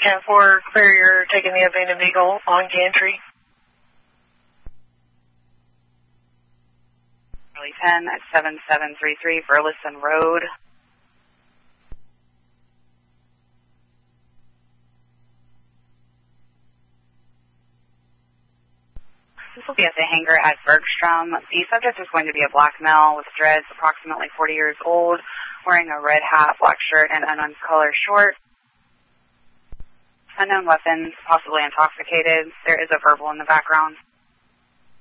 10-4, clear your taking the abandoned vehicle on gantry. Charlie 10 at 7733 Burleson Road. This will be at the hangar at Bergstrom. The subject is going to be a black male with dreads, approximately 40 years old, wearing a red hat, black shirt, and unknown color shorts. Unknown weapons, possibly intoxicated. There is a verbal in the background.